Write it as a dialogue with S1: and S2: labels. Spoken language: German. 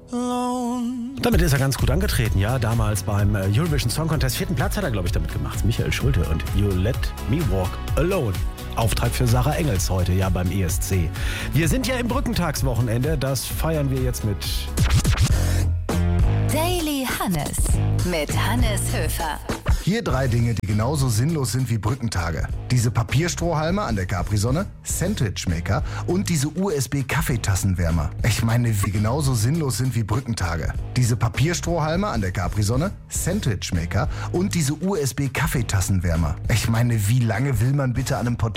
S1: Damit ist er ganz gut angetreten, ja. Damals beim Eurovision Song Contest 4. Platz hat er, glaube ich, damit gemacht. Michael Schulte und You Let Me Walk Alone. Auftrag für Sarah Engels heute, ja, beim ESC. Wir sind ja im Brückentagswochenende, das feiern wir jetzt mit
S2: Daily Hannes mit Hannes Höfer.
S3: Hier 3 Dinge, die genauso sinnlos sind wie Brückentage. Diese Papierstrohhalme an der Capri-Sonne, Sandwichmaker und diese USB-Kaffeetassenwärmer. Ich meine, die genauso sinnlos sind wie Brückentage. Diese Papierstrohhalme an der Capri-Sonne, Sandwichmaker und diese USB-Kaffeetassenwärmer. Ich meine, wie lange will man bitte an einem